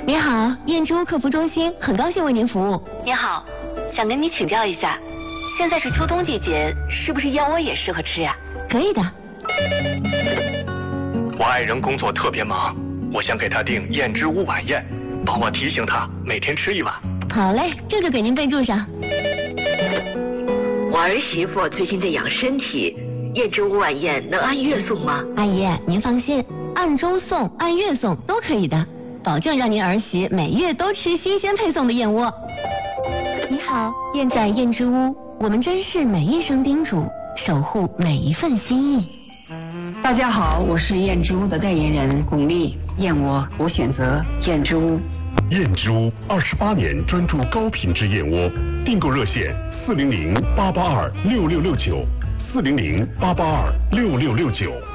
你好，燕之屋客服中心，很高兴为您服务。 你好，想跟你请教一下，现在是秋冬季节，是不是燕窝也适合吃呀？ 可以的。 我爱人工作特别忙，我想给他订燕之屋晚宴，帮我提醒他每天吃1碗。 好嘞，这个给您备注上。 我儿媳妇最近在养身体，燕之屋晚宴能按月送吗？ 阿姨，您放心，按周送、按月送都可以的，保证让您儿媳每月都吃新鲜配送的燕窝。你好，燕在燕之屋，我们珍视每一声叮嘱，守护每一份心意。 大家好，我是燕之屋的代言人巩俐，燕窝我选择燕之屋。 燕之屋28年专注高品质燕窝，订购热线400-882-6669，400-882-6669。